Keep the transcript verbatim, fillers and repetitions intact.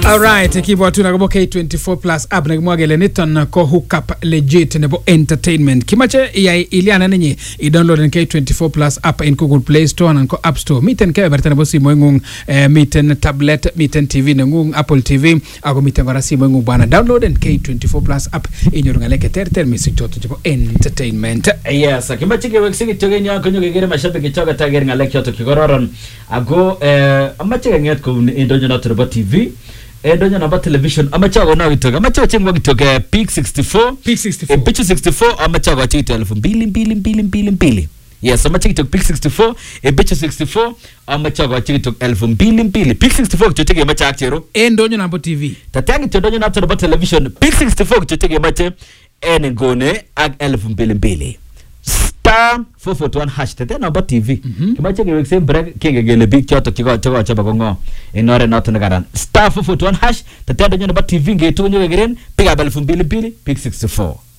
Alright, kibwatu na K twenty-four plus app na kimwagele niton ko hookup legit nebo entertainment. Kimache ya iliana ninyi i-download K twenty-four plus app in Google Play Store na ko App Store. Miten ke bertana bo simo ngung eh, miten tablet, miten T V ngung Apple T V, ako miten ngora simo ngung bana download K twenty-four plus app inyorunga leke terter misi choto tipo entertainment. Yes, kimache ke weksigi toge nya konyo gegere mashabiki choga tager ngalek choto kigororon. Ago eh amache nget ko indonyo na turbo T V. Edonyo namba television amachago na gitoga amachago chengwa gitoga Peak sixty-four Peak sixty-four Peak sixty-four amachago chito elfu mbili mbili mbili mbili mbili. Yes, amachago chito Peak sixty-four Peak sixty-four amachago chito elfu mbili mbili. Peak sixty-four chito ke macha achero endonyo namba T V tatangi chodonyo na turbo television Peak sixty-four chito ke macha enengone ag elfu mbili mbili. Star four forty-one hash tete number T V. Kimache ke wekse break kenge gele big choto kiko chogo choba gongo inore not nagaran star four forty-one hash tete donyo number T V ngetu nyo geren piga elfu mbili mbili Peak sixty-four.